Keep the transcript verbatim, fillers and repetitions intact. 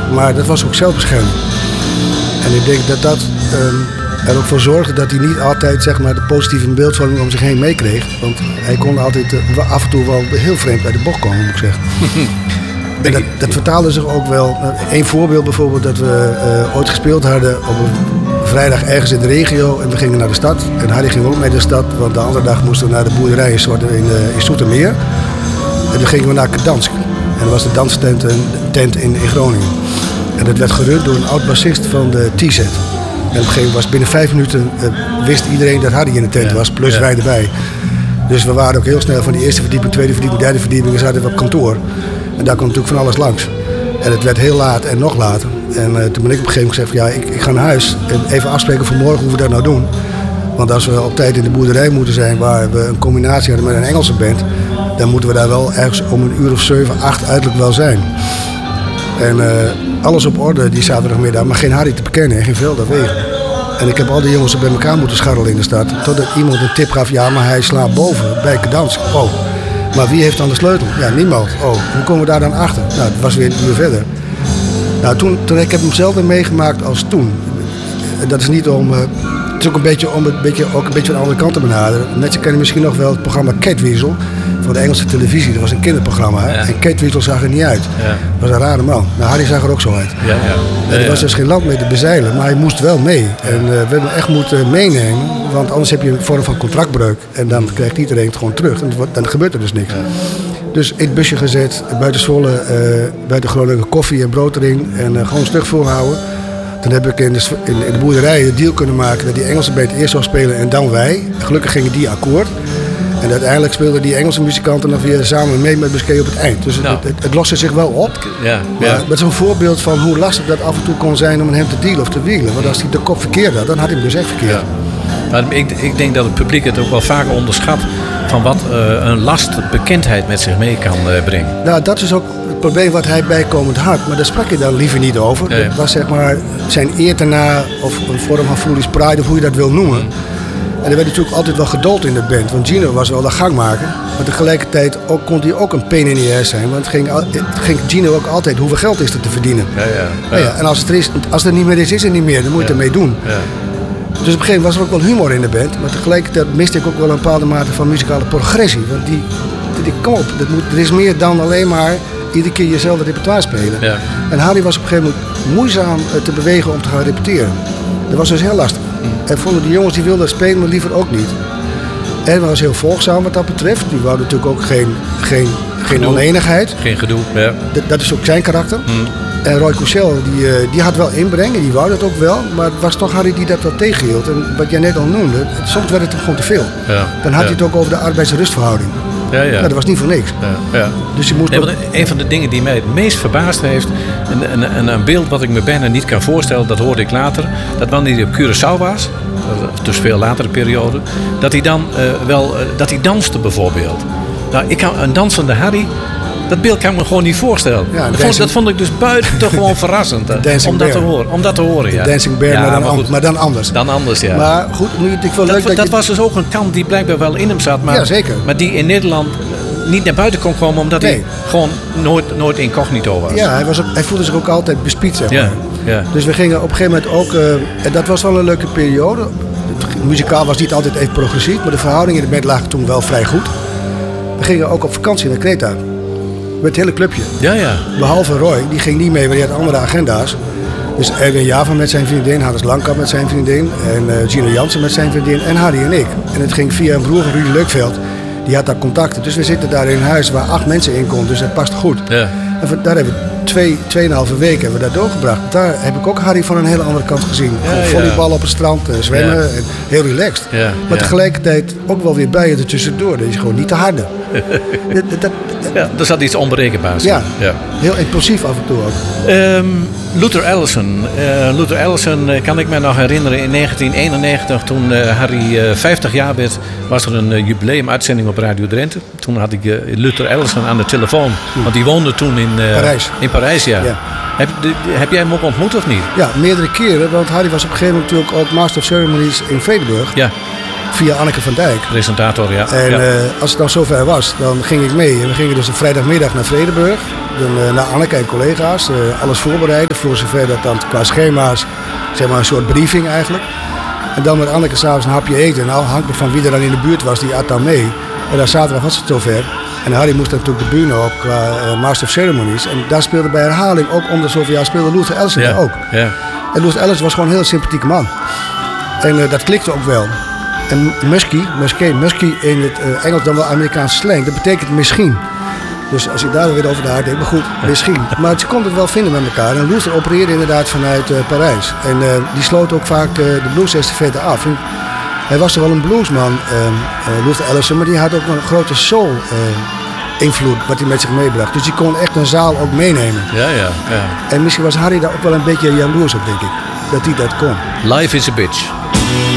Maar dat was ook zelfbescherming. En ik denk dat dat um, er ook voor zorgde dat hij niet altijd zeg maar, de positieve beeldvorming om zich heen meekreeg. Want hij kon altijd uh, af en toe wel heel vreemd bij de bocht komen, moet ik zeggen. En dat, dat vertaalde zich ook wel. Eén voorbeeld bijvoorbeeld dat we uh, ooit gespeeld hadden op een vrijdag ergens in de regio en we gingen naar de stad. En Harry ging ook mee naar de stad, want de andere dag moesten we naar de boerderij in, in, uh, in Soetermeer. En dan gingen we naar Gdansk. En dat was de danstent een tent in, in Groningen. En dat werd gerund door een oud bassist van de T-set. En op een gegeven moment was binnen vijf minuten uh, wist iedereen dat Harry in de tent was, plus ja. wij erbij. Dus we waren ook heel snel van die eerste verdieping, tweede verdieping, derde verdieping. En zaten we op kantoor. En daar kwam natuurlijk van alles langs. En het werd heel laat en nog later. En uh, toen ben ik op een gegeven moment gezegd van ja, ik, ik ga naar huis. En even afspreken voor morgen hoe we dat nou doen. Want als we op tijd in de boerderij moeten zijn waar we een combinatie hadden met een Engelse band, dan moeten we daar wel ergens om een uur of zeven, acht uiterlijk wel zijn. En uh, alles op orde die zaterdagmiddag, maar geen Harry te bekennen en geen velden wegen. En ik heb al die jongens er bij elkaar moeten scharrelen in de stad. Totdat iemand een tip gaf, ja maar hij slaapt boven bij Gdansk. Oh. Maar wie heeft dan de sleutel? Ja, niemand. Oh, hoe komen we daar dan achter? Nou, het was weer een uur verder. Nou, toen, toen ik heb hem zelf weer meegemaakt als toen. Dat is niet om... Uh, het is ook een beetje om het beetje, ook een beetje van de andere kant te benaderen. Mensen kennen misschien nog wel het programma Catweasel van de Engelse televisie. Dat was een kinderprogramma. Hè? Ja. En Catweasel zag er niet uit. Ja. Dat was een rare man. Nou, Harry zag er ook zo uit. Ja, ja. Ja, er was ja. dus geen land mee te bezeilen, maar hij moest wel mee. Ja. En uh, we hebben hem echt moeten meenemen, want anders heb je een vorm van contractbreuk. En dan krijgt iedereen het gewoon terug. En dan gebeurt er dus niks. Ja. Dus in het busje gezet, buiten Zwolle, uh, buiten Groningen koffie en brood erin. En uh, gewoon stug voorhouden. Toen heb ik in de, in, in de boerderij een deal kunnen maken dat die Engelse band eerst zou spelen en dan wij. Gelukkig gingen die akkoord. En uiteindelijk speelden die Engelse muzikanten dan weer samen mee met Busquet op het eind. Dus nou. het, het, het loste zich wel op. Ja, maar ja. dat is een voorbeeld van hoe lastig dat af en toe kon zijn om hem te dealen of te wielen. Want als hij de kop verkeerd had, dan had hij hem dus echt verkeerd. Ja. Maar ik, ik denk dat het publiek het ook wel vaker onderschat van wat uh, een last bekendheid met zich mee kan uh, brengen. Nou, dat is ook het probleem wat hij bijkomend had. Maar daar sprak je dan liever niet over. Ja, ja. Dat was zeg maar zijn eer daarna of een vorm van foolish pride of hoe je dat wil noemen. Mm. En er werd natuurlijk altijd wel geduld in de band. Want Gino was wel de gangmaker. Maar tegelijkertijd ook, kon hij ook een pain in the ass zijn. Want het ging, het ging Gino ook altijd hoeveel geld is er te verdienen. Ja, ja. Ja. Ja, ja. En als het, er is, als het er niet meer is, is het niet meer. Dan moet je ja. ermee doen. Ja. Dus op een gegeven moment was er ook wel humor in de band. Maar tegelijkertijd miste ik ook wel een bepaalde mate van muzikale progressie. Want die, die kom op, dat moet, er is meer dan alleen maar iedere keer jezelf het repertoire spelen. Ja. En Harry was op een gegeven moment moeizaam te bewegen om te gaan repeteren. Dat was dus heel lastig. En vonden die jongens die wilden spelen, maar liever ook niet. En was heel volgzaam wat dat betreft. Die wouden natuurlijk ook geen, geen, geen oneenigheid. Geen gedoe, ja. Dat, dat is ook zijn karakter. Mm. En Roy Courcel, die, die had wel inbrengen, die wou dat ook wel. Maar het was toch Harry die dat wel tegenhield. En wat jij net al noemde, soms werd het gewoon te veel. Ja. Dan had ja. hij het ook over de arbeids-rustverhouding. Ja, ja. Nou, dat was niet voor niks. Ja, ja. Dus je moest nee, ook... Een van de dingen die mij het meest verbaasd heeft, een, een, een beeld wat ik me bijna niet kan voorstellen, dat hoorde ik later, dat wanneer hij op Curaçao was, dus veel latere periode, dat hij dan uh, wel, uh, dat hij danste bijvoorbeeld. Nou, ik kan een dansende Harry, dat beeld kan ik me gewoon niet voorstellen. Ja, dat, vond, dat vond ik dus buitengewoon verrassend. Om dat, te horen, om dat te horen. Ja. De Dancing Bear, ja, maar, dan maar, goed, maar dan anders. Dan anders, ja. Maar goed, nu, ik wil dat, leuk dat, dat je... was dus ook een kant die blijkbaar wel in hem zat. Maar, ja, zeker. Maar die in Nederland niet naar buiten kon komen, omdat nee. hij gewoon nooit, nooit incognito was. Ja, hij, was ook, hij voelde zich ook altijd bespied, zeg maar. Ja, ja. Dus we gingen op een gegeven moment ook... Uh, en dat was wel een leuke periode. Het muzikaal was niet altijd even progressief, maar de verhoudingen in de band lagen toen wel vrij goed. We gingen ook op vakantie naar Kreta. Met het hele clubje. Ja, ja. Behalve Roy, die ging niet mee, want die had andere agenda's. Dus Erwin Java met zijn vriendin, Hannes Langkamp met zijn vriendin. En uh, Gino Jansen met zijn vriendin en Harry en ik. En het ging via een broer van Rudy Leukveld. Die had daar contacten. Dus we zitten daar in een huis waar acht mensen in konden. Dus dat past goed. Ja. En daar hebben we twee, tweeënhalve weken hebben we daar doorgebracht. Daar heb ik ook Harry van een hele andere kant gezien. Ja, volleybal ja. op het strand, uh, zwemmen. Ja. En heel relaxed. Ja, maar ja. tegelijkertijd ook wel weer bij je er tussendoor. Dat is gewoon niet te harde. dat, dat, dat, ja, er zat iets onberekenbaars. Ja, ja, heel impulsief af en toe ook. Um, Luther Allison. Uh, Luther Allison uh, kan ik me nog herinneren in negentien eenennegentig toen uh, Harry uh, vijftig jaar werd, was er een uh, jubileumuitzending op Radio Drenthe. Toen had ik uh, Luther Allison aan de telefoon, hm. want die woonde toen in uh, Parijs. In Parijs, ja. ja. Heb, de, heb jij hem ook ontmoet of niet? Ja, meerdere keren, want Harry was op een gegeven moment natuurlijk ook Master of Ceremonies in Vredenburg. Ja. via Anneke van Dijk. Presentator, ja. En ja. uh, als het dan zover was, dan ging ik mee. En we gingen dus een vrijdagmiddag naar Vredenburg. Dan uh, naar Anneke en collega's. Uh, alles voorbereiden voor zover dat dan qua schema's, zeg maar een soort briefing eigenlijk. En dan met Anneke s'avonds een hapje eten. Nou, afhankelijk van wie er dan in de buurt was, die at dan mee. En dan zaterdag was het zover. En Harry moest dan natuurlijk de bühne op qua uh, Master of Ceremonies. En daar speelde bij herhaling ook om de zoveel jaar speelde Luther Ellison ja. ook. Ja. En Luther Ellison was gewoon een heel sympathieke man. En uh, dat klikte ook wel. En muskie, muskie, muskie in het uh, Engels dan wel Amerikaanse slang, dat betekent misschien. Dus als ik daar weer over nadenk, maar goed, misschien. Maar ze konden het wel vinden met elkaar. En Luther opereerde inderdaad vanuit uh, Parijs. En uh, die sloot ook vaak uh, de bluesestafette af. En hij was toch wel een bluesman, uh, uh, Luther Ellison, maar die had ook een grote soul uh, invloed wat hij met zich meebracht. Dus die kon echt een zaal ook meenemen. Ja, ja, ja. En misschien was Harry daar ook wel een beetje jaloers op, denk ik. Dat hij dat kon. Life is a bitch.